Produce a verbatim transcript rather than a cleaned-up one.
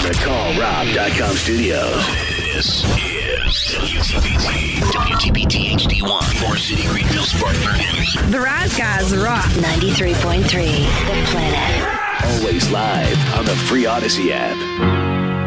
the Call Rob dot com studios. This is W T B T, W T B T H D one, Moore City, Greenville, Spartanburg. The Rise Guys rock. ninety-three point three, The Planet. Always live on the free Odyssey app.